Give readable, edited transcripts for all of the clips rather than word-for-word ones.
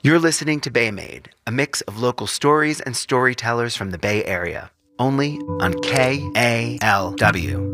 You're listening to Bay Made, a mix of local stories and storytellers from the Bay Area, only on KALW.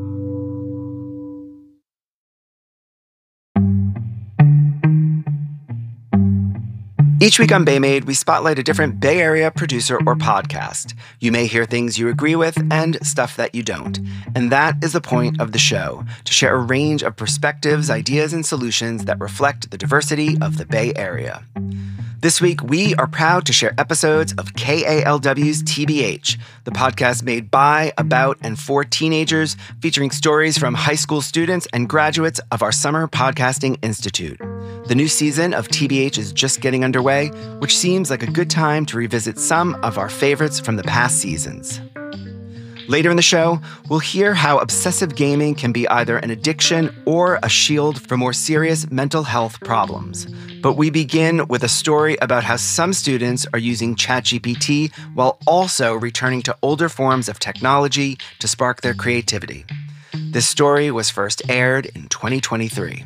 Each week on Bay Made, we spotlight a different Bay Area producer or podcast. You may hear things you agree with and stuff that you don't. And that is the point of the show, to share a range of perspectives, ideas, and solutions that reflect the diversity of the Bay Area. This week, we are proud to share episodes of KALW's TBH, the podcast made by, about, and for teenagers, featuring stories from high school students and graduates of our Summer Podcasting Institute. The new season of TBH is just getting underway, which seems like a good time to revisit some of our favorites from the past seasons. Later in the show, we'll hear how obsessive gaming can be either an addiction or a shield for more serious mental health problems. But we begin with a story about how some students are using ChatGPT while also returning to older forms of technology to spark their creativity. This story was first aired in 2023.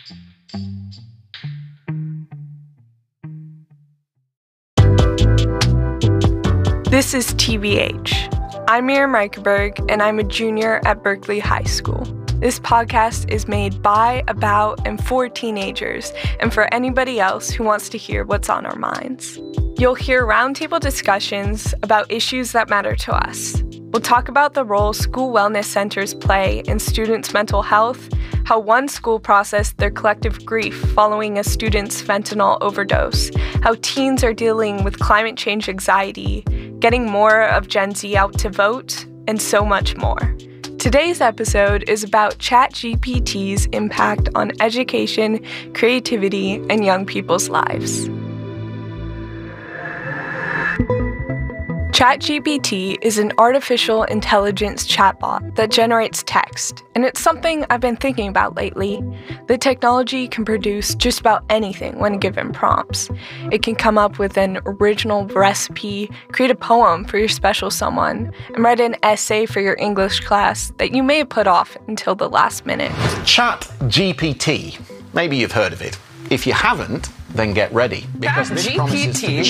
This is TBH. I'm Miriam Reichenberg, and I'm a junior at Berkeley High School. This podcast is made by, about, and for teenagers, and for anybody else who wants to hear what's on our minds. You'll hear roundtable discussions about issues that matter to us. We'll talk about the role school wellness centers play in students' mental health, how one school processed their collective grief following a student's fentanyl overdose, how teens are dealing with climate change anxiety, getting more of Gen Z out to vote, and so much more. Today's episode is about ChatGPT's impact on education, creativity, and young people's lives. ChatGPT is an artificial intelligence chatbot that generates text, and it's something I've been thinking about lately. The technology can produce just about anything when given prompts. It can come up with an original recipe, create a poem for your special someone, and write an essay for your English class that you may have put off until the last minute. ChatGPT. Maybe you've heard of it. If you haven't, then get ready. Because this promises to be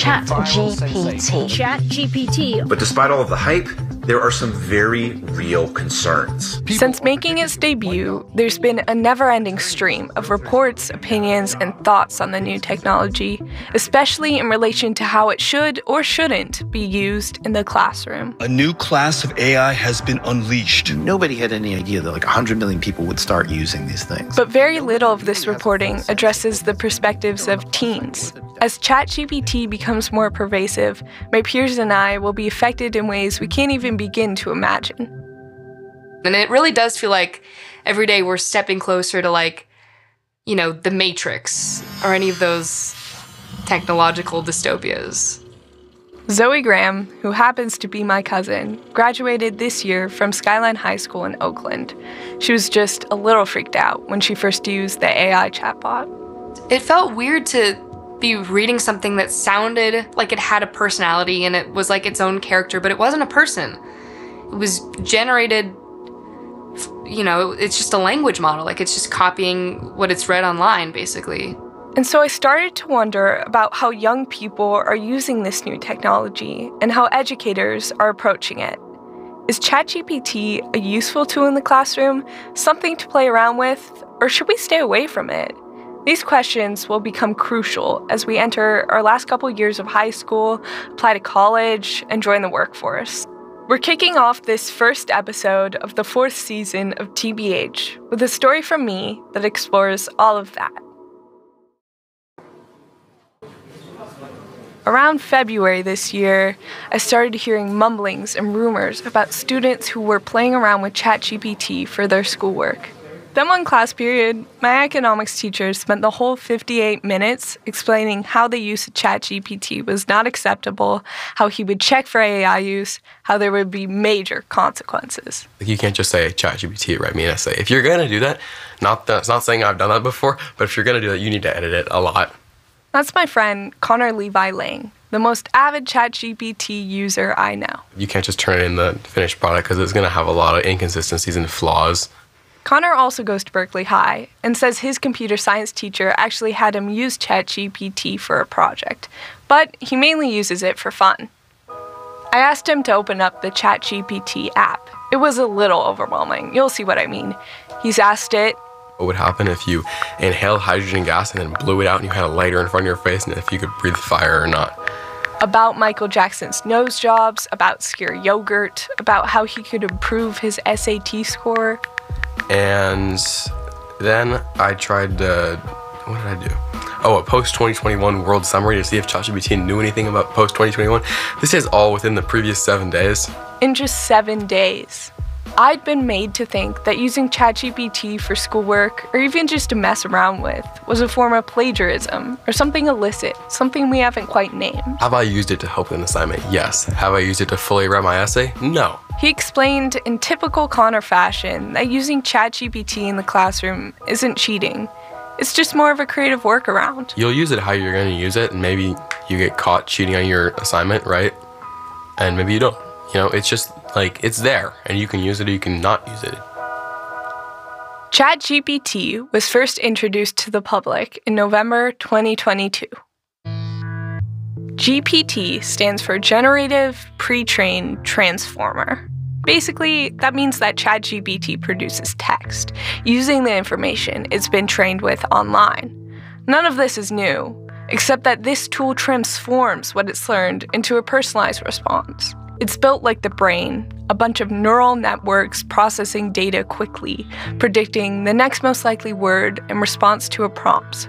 ChatGPT. But despite all of the hype, there are some very real concerns. Since making its debut, there's been a never-ending stream of reports, opinions, and thoughts on the new technology, especially in relation to how it should or shouldn't be used in the classroom. A new class of AI has been unleashed. Nobody had any idea that 100 million people would start using these things. But very little of this reporting addresses the perspectives of teens. As ChatGPT becomes more pervasive, my peers and I will be affected in ways we can't even begin to imagine. And it really does feel like every day we're stepping closer to The Matrix or any of those technological dystopias. Zoe Graham, who happens to be my cousin, graduated this year from Skyline High School in Oakland. She was just a little freaked out when she first used the AI chatbot. It felt weird to be reading something that sounded like it had a personality and it was like its own character, but it wasn't a person. It was generated, it's just a language model. It's just copying what it's read online, basically. And so I started to wonder about how young people are using this new technology and how educators are approaching it. Is ChatGPT a useful tool in the classroom, something to play around with, or should we stay away from it? These questions will become crucial as we enter our last couple years of high school, apply to college, and join the workforce. We're kicking off this first episode of the 4th season of TBH with a story from me that explores all of that. Around February this year, I started hearing mumblings and rumors about students who were playing around with ChatGPT for their schoolwork. Then one class period, my economics teacher spent the whole 58 minutes explaining how the use of ChatGPT was not acceptable, how he would check for AI use, how there would be major consequences. You can't just say, ChatGPT, write me an essay. If you're going to do that, it's not saying I've done that before, but if you're going to do that, you need to edit it a lot. That's my friend Connor Levi Lang, the most avid ChatGPT user I know. You can't just turn it in the finished product because it's going to have a lot of inconsistencies and flaws. Connor also goes to Berkeley High and says his computer science teacher actually had him use ChatGPT for a project, but he mainly uses it for fun. I asked him to open up the ChatGPT app. It was a little overwhelming. You'll see what I mean. He's asked it, what would happen if you inhaled hydrogen gas and then blew it out and you had a lighter in front of your face and if you could breathe fire or not? About Michael Jackson's nose jobs, about Skyr yogurt, about how he could improve his SAT score. And then I tried to, what did I do? Oh, a post-2021 world summary to see if ChatGPT knew anything about post-2021. This is all within the previous 7 days. In just 7 days. I'd been made to think that using ChatGPT for schoolwork, or even just to mess around with, was a form of plagiarism, or something illicit, something we haven't quite named. Have I used it to help an assignment? Yes. Have I used it to fully write my essay? No. He explained in typical Connor fashion that using ChatGPT in the classroom isn't cheating. It's just more of a creative workaround. You'll use it how you're going to use it, and maybe you get caught cheating on your assignment, right? And maybe you don't. You know, it's just like, it's there, and you can use it or you can not use it. ChatGPT was first introduced to the public in November 2022. GPT stands for Generative Pre-trained Transformer. Basically, that means that ChatGPT produces text, using the information it's been trained with online. None of this is new, except that this tool transforms what it's learned into a personalized response. It's built like the brain, a bunch of neural networks processing data quickly, predicting the next most likely word in response to a prompt.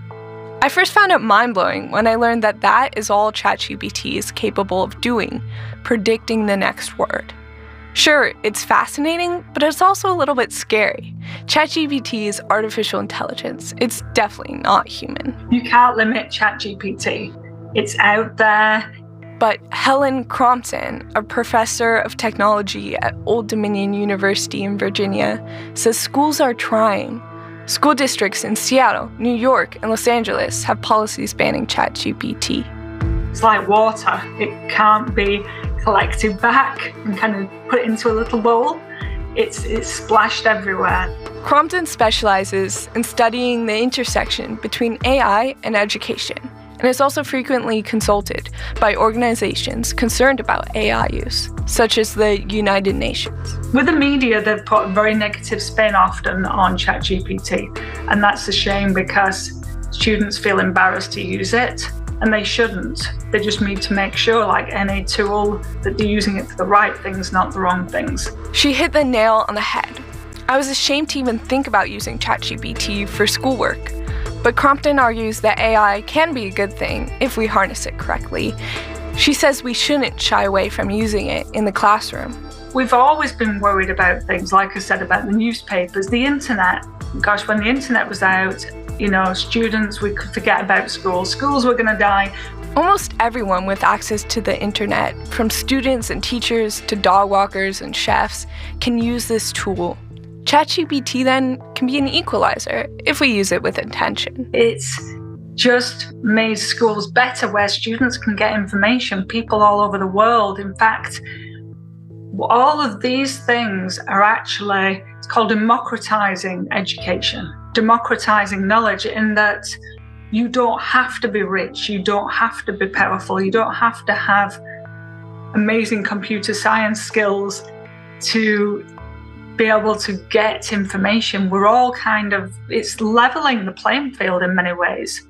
I first found it mind-blowing when I learned that that is all ChatGPT is capable of doing, predicting the next word. Sure, it's fascinating, but it's also a little bit scary. ChatGPT is artificial intelligence. It's definitely not human. You can't limit ChatGPT. It's out there. But Helen Crompton, a professor of technology at Old Dominion University in Virginia, says schools are trying. School districts in Seattle, New York, and Los Angeles have policies banning ChatGPT. It's like water. It can't be collected back and kind of put into a little bowl. It's splashed everywhere. Crompton specializes in studying the intersection between AI and education, and is also frequently consulted by organizations concerned about AI use, such as the United Nations. With the media, they've put a very negative spin often on ChatGPT, and that's a shame because students feel embarrassed to use it, and they shouldn't. They just need to make sure, like any tool, that they're using it for the right things, not the wrong things. She hit the nail on the head. I was ashamed to even think about using ChatGPT for schoolwork. But Crompton argues that AI can be a good thing if we harness it correctly. She says we shouldn't shy away from using it in the classroom. We've always been worried about things, like I said, about the newspapers, the internet. Gosh, when the internet was out, students, we could forget about school. Schools were going to die. Almost everyone with access to the internet, from students and teachers to dog walkers and chefs, can use this tool. ChatGPT then can be an equalizer if we use it with intention. It's just made schools better where students can get information, people all over the world. In fact, all of these things are actually, it's called democratizing education, democratizing knowledge, in that you don't have to be rich, you don't have to be powerful, you don't have to have amazing computer science skills to be able to get information. We're all it's leveling the playing field in many ways.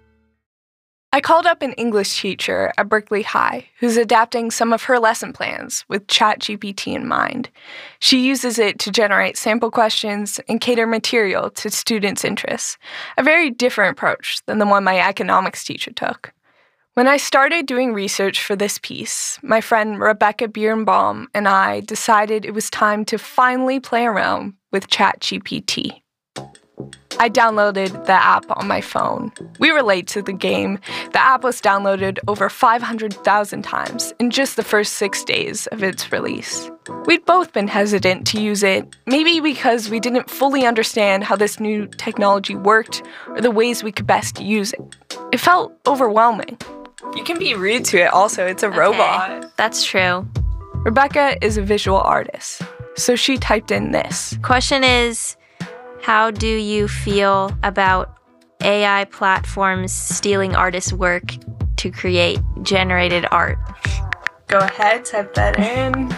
I called up an English teacher at Berkeley High who's adapting some of her lesson plans with ChatGPT in mind. She uses it to generate sample questions and cater material to students' interests, a very different approach than the one my economics teacher took. When I started doing research for this piece, my friend Rebecca Birnbaum and I decided it was time to finally play around with ChatGPT. I downloaded the app on my phone. We were late to the game. The app was downloaded over 500,000 times in just the first 6 days of its release. We'd both been hesitant to use it, maybe because we didn't fully understand how this new technology worked or the ways we could best use it. It felt overwhelming. You can be rude to it also, it's a robot. That's true. Rebecca is a visual artist, so she typed in this. Question is, how do you feel about AI platforms stealing artists' work to create generated art? Go ahead, type that in.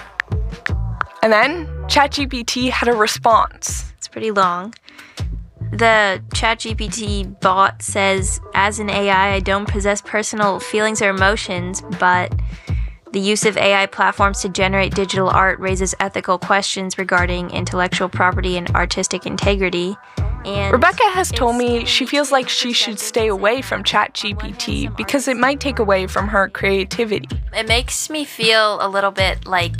And then ChatGPT had a response. It's pretty long. The ChatGPT bot says, as an AI, I don't possess personal feelings or emotions, but the use of AI platforms to generate digital art raises ethical questions regarding intellectual property and artistic integrity. And Rebecca has told me she feels like she should stay away from ChatGPT because it might take away from her creativity. It makes me feel a little bit like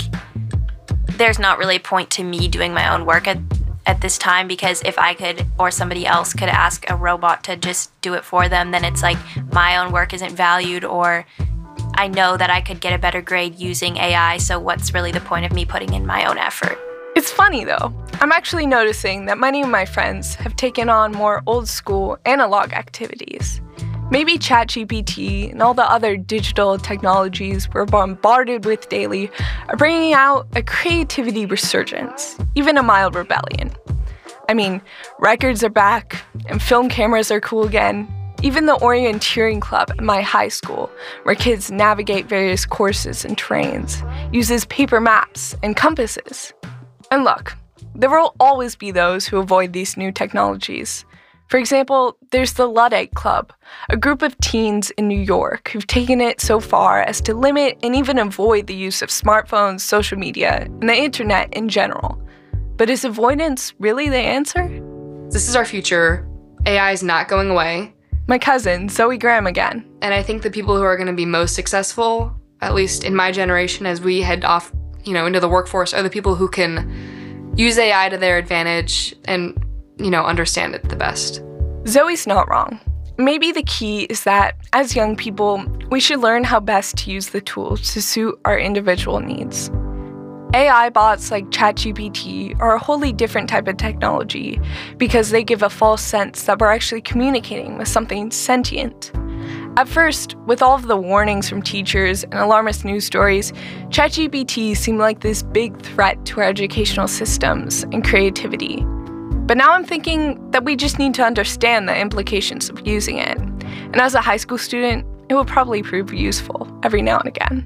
there's not really a point to me doing my own work at this time, because if I could or somebody else could ask a robot to just do it for them, then it's like my own work isn't valued, or I know that I could get a better grade using AI, so what's really the point of me putting in my own effort? It's funny though. I'm actually noticing that many of my friends have taken on more old school analog activities. Maybe ChatGPT and all the other digital technologies we're bombarded with daily are bringing out a creativity resurgence, even a mild rebellion. I mean, records are back, and film cameras are cool again. Even the orienteering club at my high school, where kids navigate various courses and terrains, uses paper maps and compasses. And look, there will always be those who avoid these new technologies. For example, there's the Luddite Club, a group of teens in New York who've taken it so far as to limit and even avoid the use of smartphones, social media, and the internet in general. But is avoidance really the answer? This is our future. AI is not going away. My cousin, Zoe Graham again. And I think the people who are going to be most successful, at least in my generation as we head off, into the workforce, are the people who can use AI to their advantage and understand it the best. Zoe's not wrong. Maybe the key is that, as young people, we should learn how best to use the tools to suit our individual needs. AI bots like ChatGPT are a wholly different type of technology because they give a false sense that we're actually communicating with something sentient. At first, with all of the warnings from teachers and alarmist news stories, ChatGPT seemed like this big threat to our educational systems and creativity. But now I'm thinking that we just need to understand the implications of using it. And as a high school student, it will probably prove useful every now and again.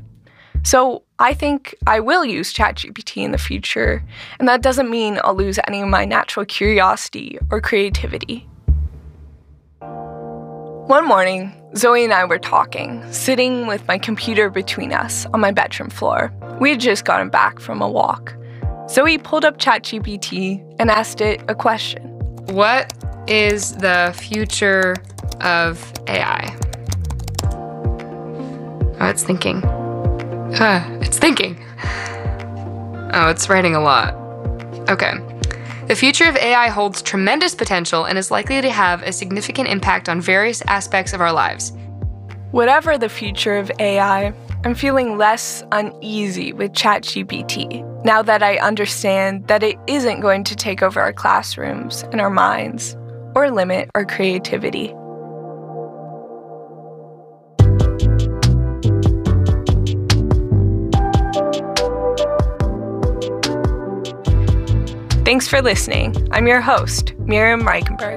So I think I will use ChatGPT in the future, and that doesn't mean I'll lose any of my natural curiosity or creativity. One morning, Zoe and I were talking, sitting with my computer between us on my bedroom floor. We had just gotten back from a walk. Zoe pulled up ChatGPT and asked it a question. What is the future of AI? Oh, it's thinking. It's thinking. Oh, it's writing a lot. Okay. The future of AI holds tremendous potential and is likely to have a significant impact on various aspects of our lives. Whatever the future of AI, I'm feeling less uneasy with ChatGPT now that I understand that it isn't going to take over our classrooms and our minds or limit our creativity. Thanks for listening. I'm your host, Miriam Reichenberg.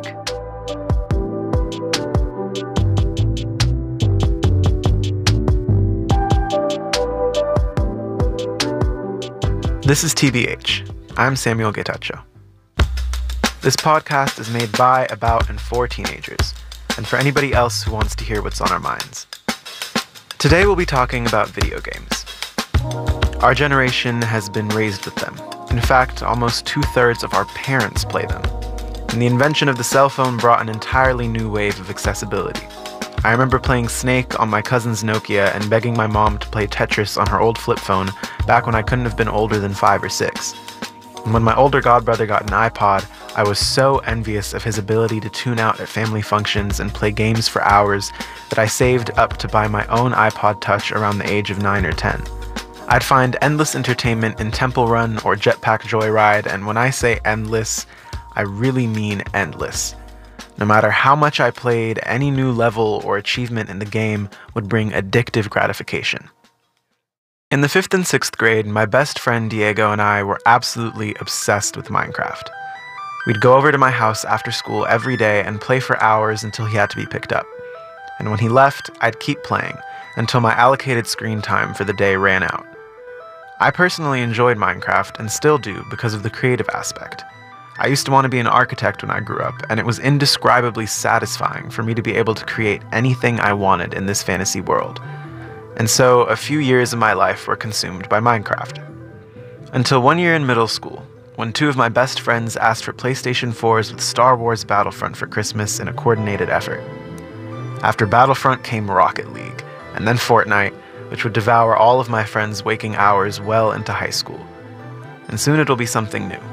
This is TBH. I'm Samuel Getachew. This podcast is made by, about, and for teenagers, and for anybody else who wants to hear what's on our minds. Today we'll be talking about video games. Our generation has been raised with them. In fact, almost 2/3 of our parents play them. And the invention of the cell phone brought an entirely new wave of accessibility. I remember playing Snake on my cousin's Nokia and begging my mom to play Tetris on her old flip phone back when I couldn't have been older than 5 or 6. And when my older godbrother got an iPod, I was so envious of his ability to tune out at family functions and play games for hours that I saved up to buy my own iPod Touch around the age of 9 or 10. I'd find endless entertainment in Temple Run or Jetpack Joyride, and when I say endless, I really mean endless. No matter how much I played, any new level or achievement in the game would bring addictive gratification. In the 5th and 6th grade, my best friend Diego and I were absolutely obsessed with Minecraft. We'd go over to my house after school every day and play for hours until he had to be picked up. And when he left, I'd keep playing until my allocated screen time for the day ran out. I personally enjoyed Minecraft and still do because of the creative aspect. I used to want to be an architect when I grew up, and it was indescribably satisfying for me to be able to create anything I wanted in this fantasy world. And so a few years of my life were consumed by Minecraft. Until one year in middle school, when two of my best friends asked for PlayStation 4s with Star Wars Battlefront for Christmas in a coordinated effort. After Battlefront came Rocket League, and then Fortnite, which would devour all of my friends' waking hours well into high school. And soon it'll be something new.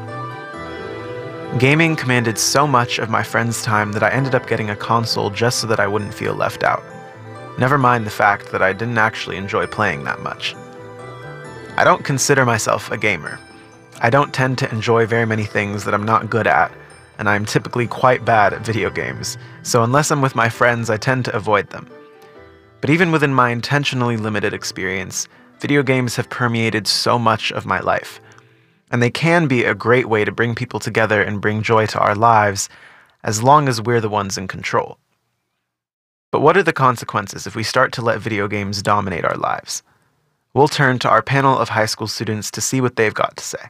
Gaming commanded so much of my friends' time that I ended up getting a console just so that I wouldn't feel left out. Never mind the fact that I didn't actually enjoy playing that much. I don't consider myself a gamer. I don't tend to enjoy very many things that I'm not good at, and I'm typically quite bad at video games, so unless I'm with my friends, I tend to avoid them. But even within my intentionally limited experience, video games have permeated so much of my life. And they can be a great way to bring people together and bring joy to our lives, as long as we're the ones in control. But what are the consequences if we start to let video games dominate our lives? We'll turn to our panel of high school students to see what they've got to say.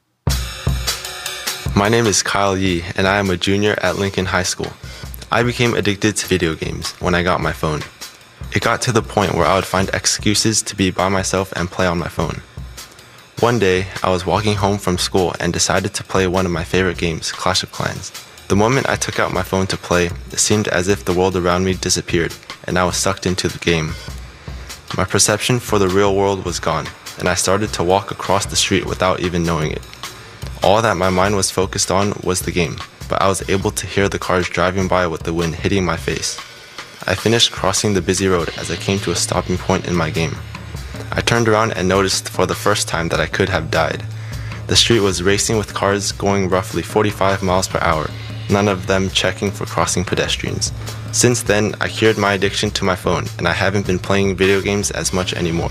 My name is Kyle Yee, and I am a junior at Lincoln High School. I became addicted to video games when I got my phone. It got to the point where I would find excuses to be by myself and play on my phone. One day, I was walking home from school and decided to play one of my favorite games, Clash of Clans. The moment I took out my phone to play, it seemed as if the world around me disappeared, and I was sucked into the game. My perception for the real world was gone, and I started to walk across the street without even knowing it. All that my mind was focused on was the game, but I was able to hear the cars driving by with the wind hitting my face. I finished crossing the busy road as I came to a stopping point in my game. I turned around and noticed for the first time that I could have died. The street was racing with cars going roughly 45 miles per hour, none of them checking for crossing pedestrians. Since then, I cured my addiction to my phone, and I haven't been playing video games as much anymore.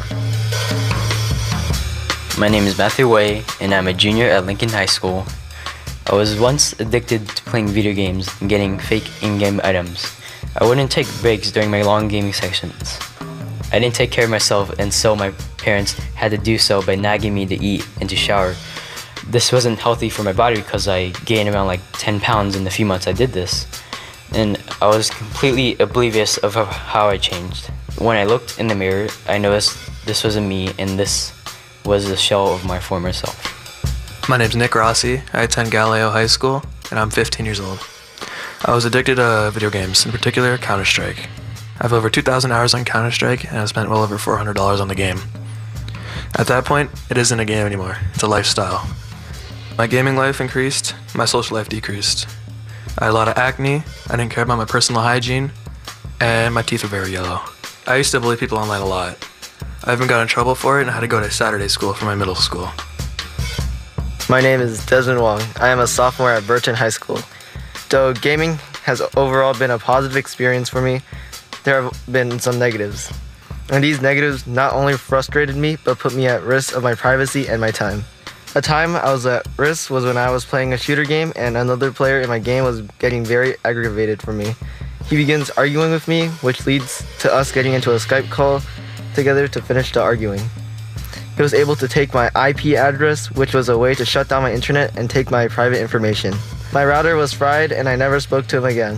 My name is Matthew Way, and I'm a junior at Lincoln High School. I was once addicted to playing video games and getting fake in-game items. I wouldn't take breaks during my long gaming sessions. I didn't take care of myself, and so my parents had to do so by nagging me to eat and to shower. This wasn't healthy for my body because I gained around like 10 pounds in the few months I did this. And I was completely oblivious of how I changed. When I looked in the mirror, I noticed this wasn't me, and this was the shell of my former self. My name's Nick Rossi. I attend Galileo High School, and I'm 15 years old. I was addicted to video games, in particular Counter-Strike. I have over 2,000 hours on Counter-Strike, and I've spent well over $400 on the game. At that point, it isn't a game anymore, it's a lifestyle. My gaming life increased, my social life decreased. I had a lot of acne, I didn't care about my personal hygiene, and my teeth were very yellow. I used to bully people online a lot. I even got in trouble for it and had to go to Saturday school for my middle school. My name is Desmond Wong. I am a sophomore at Burton High School. Though gaming has overall been a positive experience for me, there have been some negatives. And these negatives not only frustrated me, but put me at risk of my privacy and my time. A time I was at risk was when I was playing a shooter game and another player in my game was getting very aggravated for me. He begins arguing with me, which leads to us getting into a Skype call together to finish the arguing. He was able to take my IP address, which was a way to shut down my internet and take my private information. My router was fried and I never spoke to him again.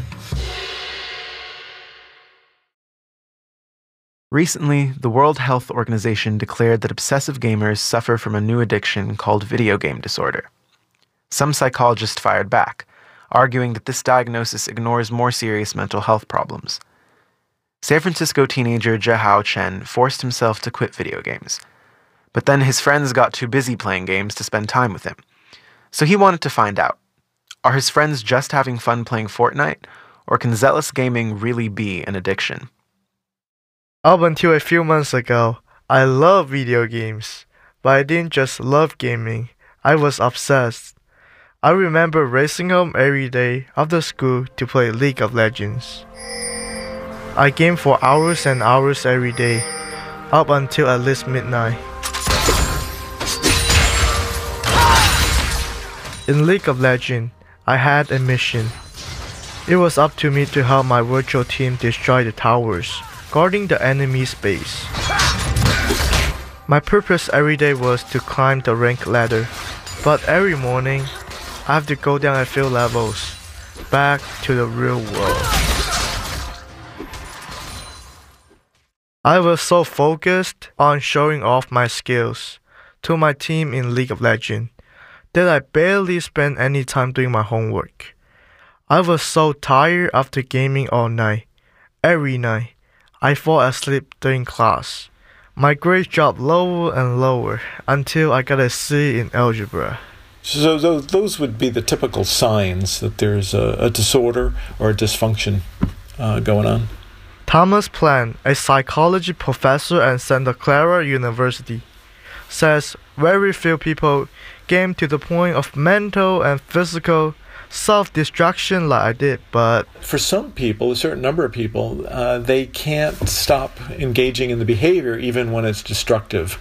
Recently, the World Health Organization declared that obsessive gamers suffer from a new addiction called video game disorder. Some psychologists fired back, arguing that this diagnosis ignores more serious mental health problems. San Francisco teenager Jahao Chen forced himself to quit video games, but then his friends got too busy playing games to spend time with him. So he wanted to find out, are his friends just having fun playing Fortnite, or can zealous gaming really be an addiction? Up until a few months ago, I loved video games, but I didn't just love gaming, I was obsessed. I remember racing home every day after school to play League of Legends. I gamed for hours and hours every day, up until at least midnight. In League of Legends, I had a mission. It was up to me to help my virtual team destroy the towers, guarding the enemy's base. My purpose every day was to climb the rank ladder, but every morning, I have to go down a few levels, back to the real world. I was so focused on showing off my skills to my team in League of Legends that I barely spent any time doing my homework. I was so tired after gaming all night. Every night, I fall asleep during class. My grades dropped lower and lower until I got a C in algebra. So those would be the typical signs that there's a disorder or a dysfunction going on. Thomas Plant, a psychology professor at Santa Clara University, says very few people game to the point of mental and physical self-destruction like I did, but for some people, a certain number of people, they can't stop engaging in the behavior even when it's destructive.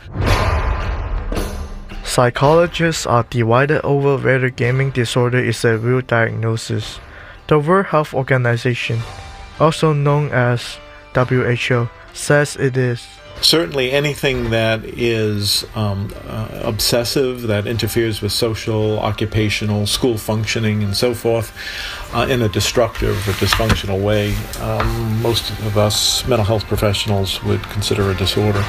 Psychologists are divided over whether gaming disorder is a real diagnosis. The World Health Organization, also known as WHO, says it is. Certainly anything that is obsessive, that interferes with social, occupational, school functioning, and so forth, in a destructive or dysfunctional way, most of us mental health professionals would consider a disorder.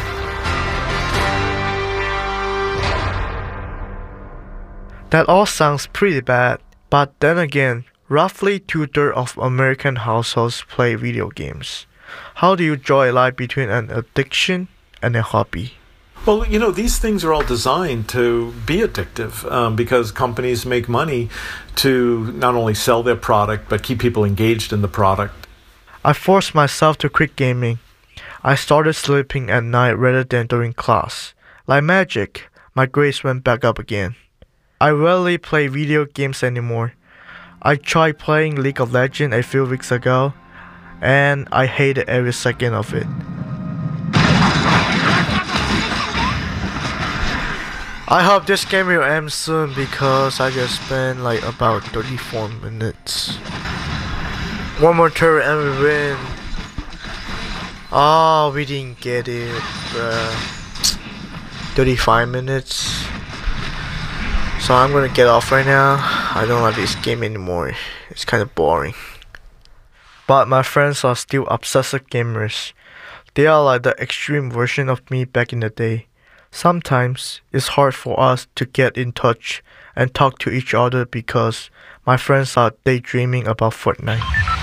That all sounds pretty bad, but then again, roughly 2/3 of American households play video games. How do you draw a line between an addiction and a hobby? Well, you know, these things are all designed to be addictive because companies make money to not only sell their product, but keep people engaged in the product. I forced myself to quit gaming. I started sleeping at night rather than during class. Like magic, my grades went back up again. I rarely play video games anymore. I tried playing League of Legends a few weeks ago, and I hated every second of it. I hope this game will end soon because I just spent like about 34 minutes. One more turn and we win. Oh, we didn't get it, bruh. 35 minutes. So I'm gonna get off right now. I don't like this game anymore. It's kind of boring. But my friends are still obsessive gamers. They are like the extreme version of me back in the day. Sometimes it's hard for us to get in touch and talk to each other because my friends are daydreaming about Fortnite.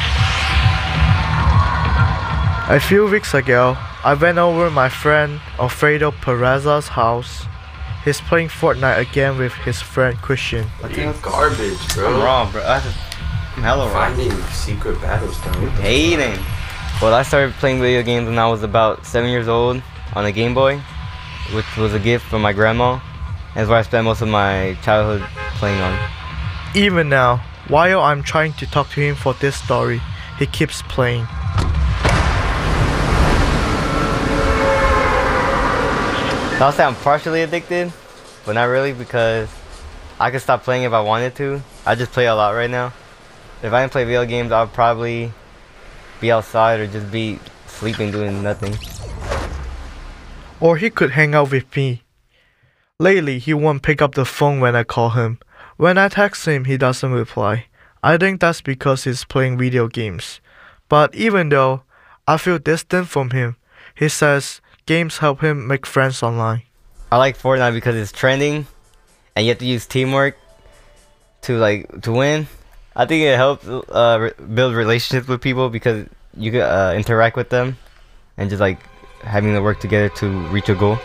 A few weeks ago, I went over my friend Alfredo Peraza's house. He's playing Fortnite again with his friend Christian. You're garbage, bro. I'm wrong, bro. I'm hella wrong. Finding secret battles, though. Hating. Well, I started playing video games when I was about 7 years old on a Game Boy, which was a gift from my grandma. That's where I spent most of my childhood playing on. Even now, while I'm trying to talk to him for this story, he keeps playing. I'll say I'm partially addicted, but not really because I could stop playing if I wanted to. I just play a lot right now. If I didn't play video games, I'll probably be outside or just be sleeping doing nothing. Or he could hang out with me. Lately, he won't pick up the phone when I call him. When I text him, he doesn't reply. I think that's because he's playing video games. But even though I feel distant from him, he says games help him make friends online. I like Fortnite because it's trending and you have to use teamwork to win. I think it helps build relationships with people because you can interact with them and just like having to work together to reach a goal.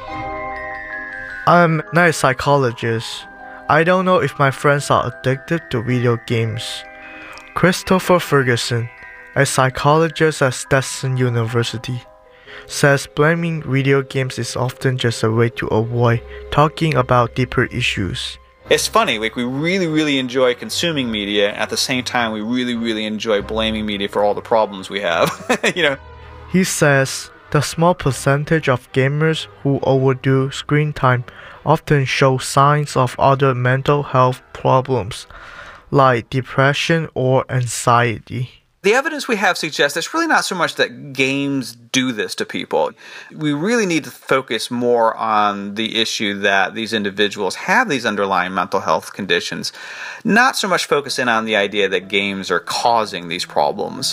I'm not a psychologist. I don't know if my friends are addicted to video games. Christopher Ferguson, a psychologist at Stetson University, says blaming video games is often just a way to avoid talking about deeper issues. It's funny, like we really enjoy consuming media. At the same time, we really enjoy blaming media for all the problems we have. You know. He says The small percentage of gamers who overdo screen time often show signs of other mental health problems, like depression or anxiety. The evidence we have suggests it's really not so much that games do this to people. We really need to focus more on the issue that these individuals have these underlying mental health conditions, not so much focusing on the idea that games are causing these problems.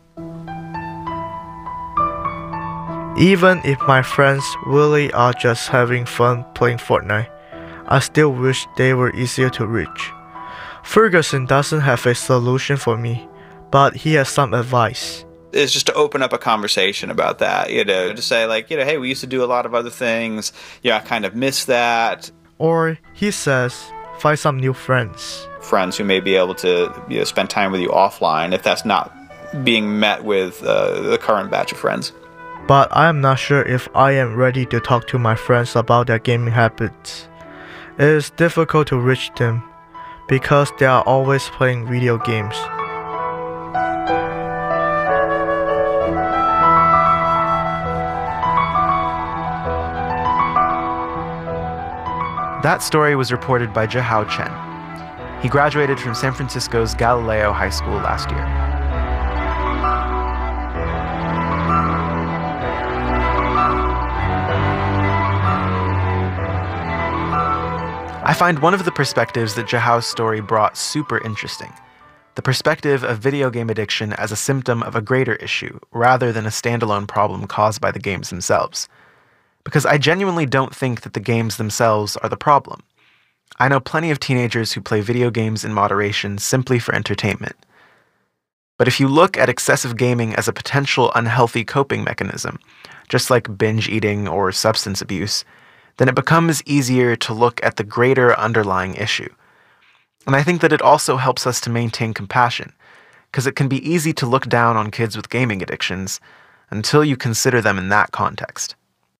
Even if my friends really are just having fun playing Fortnite, I still wish they were easier to reach. Ferguson doesn't have a solution for me, but he has some advice. Is just to open up a conversation about that, to say like, hey, we used to do a lot of other things. I kind of miss that. Or he says, find some new friends. Friends who may be able to spend time with you offline if that's not being met with the current batch of friends. But I am not sure if I am ready to talk to my friends about their gaming habits. It is difficult to reach them because they are always playing video games. That story was reported by Zhihao Chen. He graduated from San Francisco's Galileo High School last year. I find one of the perspectives that Zhihao's story brought super interesting. The perspective of video game addiction as a symptom of a greater issue, rather than a standalone problem caused by the games themselves. Because I genuinely don't think that the games themselves are the problem. I know plenty of teenagers who play video games in moderation simply for entertainment. But if you look at excessive gaming as a potential unhealthy coping mechanism, just like binge eating or substance abuse, then it becomes easier to look at the greater underlying issue. And I think that it also helps us to maintain compassion, because it can be easy to look down on kids with gaming addictions until you consider them in that context.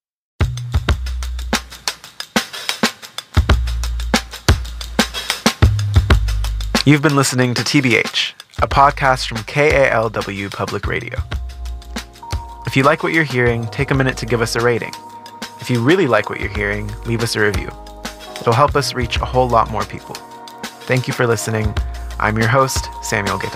You've been listening to TBH, a podcast from KALW Public Radio. If you like what you're hearing, take a minute to give us a rating. If you really like what you're hearing, leave us a review. It'll help us reach a whole lot more people. Thank you for listening. I'm your host, Samuel Getachew.